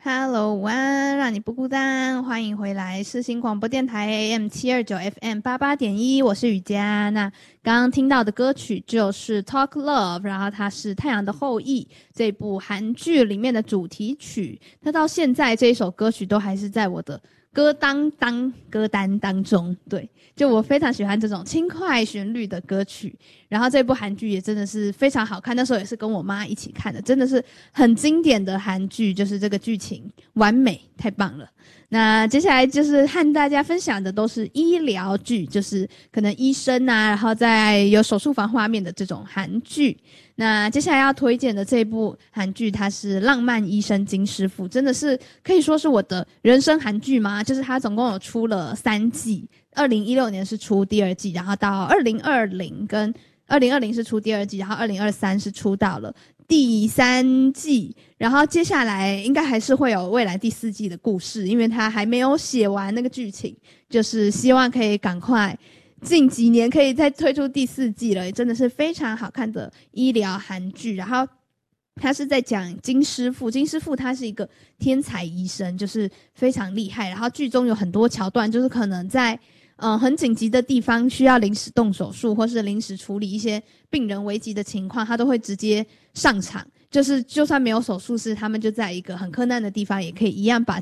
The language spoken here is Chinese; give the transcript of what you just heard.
Hello， 晚安，让你不孤单，欢迎回来世新广播电台 AM729 FM88.1，我是雨佳。那刚刚听到的歌曲就是 Talk Love， 然后它是《太阳的后裔》这部韩剧里面的主题曲。那到现在这一首歌曲都还是在我的歌单当中，对，就我非常喜欢这种轻快旋律的歌曲。然后这部韩剧也真的是非常好看，那时候也是跟我妈一起看的，真的是很经典的韩剧，就是这个剧情完美，太棒了。那接下来就是和大家分享的都是医疗剧，就是可能医生啊，然后再有手术房画面的这种韩剧。那接下来要推荐的这部韩剧，它是《浪漫医生金师傅》，真的是可以说是我的人生韩剧吗？就是它总共有出了3季，2016年是出第2季，然后到2020是出第2季，然后2023是出到了第3季，然后接下来应该还是会有未来第4季的故事，因为他还没有写完那个剧情，就是希望可以赶快近几年可以再推出第4季了，真的是非常好看的医疗韩剧。然后他是在讲金师傅他是一个天才医生，就是非常厉害，然后剧中有很多桥段就是可能在很紧急的地方需要临时动手术，或是临时处理一些病人危急的情况，他都会直接上场，就是就算没有手术室，他们就在一个很困难的地方也可以一样把